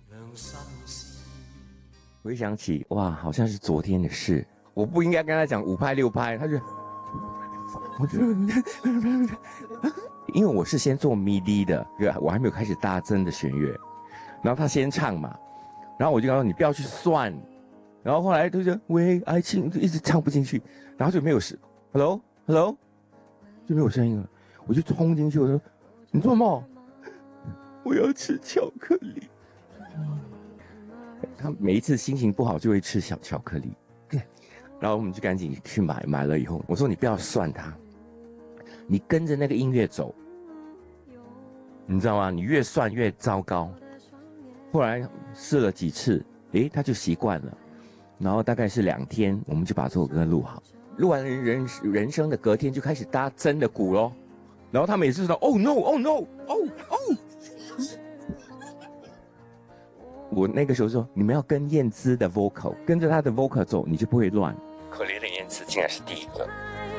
回想起，哇，好像是昨天的事。我不应该跟他讲5拍6拍，他就，我就，因为我是先做 MIDI 的，我还没有开始大增的弦乐，然后他先唱嘛，然后我就跟他说你不要去算，然后后来他就喂爱情一直唱不进去，然后就没有事 ，Hello Hello，就没有声音了，我就冲进去，我说你做什么？我要吃巧克力。他每一次心情不好就会吃小巧克力，然后我们就赶紧去买，买了以后我说你不要算它，你跟着那个音乐走，你知道吗？你越算越糟糕。后来试了几次，他就习惯了，然后大概是2天，我们就把这首歌录好。录完人生的隔天就开始搭真的鼓咯，然后他每次说 Oh no Oh no Oh Oh， 我那个时候说你们要跟燕姿的 vocal， 跟着她的 vocal 走，你就不会乱。可怜的燕姿竟然是第一个。